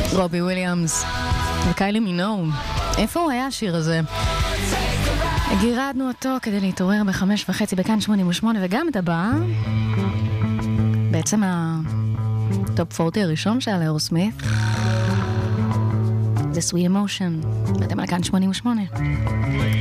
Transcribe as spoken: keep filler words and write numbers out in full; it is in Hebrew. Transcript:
רובי וויליאמס וקיילי מינור. איפה הוא היה השיר הזה? גירדנו אותו כדי להתעורר בחמש וחצי בכאן שמונים ושמונה, וגם את הבאה, בעצם הטופ ארבעים הראשון של אירוסמית, זה Sweet Emotion, ואתם על כאן שמונים ושמונה.